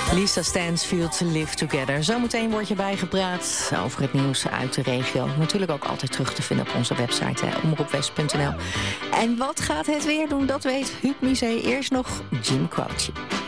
Lisa Stansfield, Live Together. Zometeen wordt je bijgepraat over het nieuws uit de regio. Natuurlijk ook altijd terug te vinden op onze website, omroepwest.nl. En wat gaat het weer doen, dat weet Huub Misé. Eerst nog Jim Croce.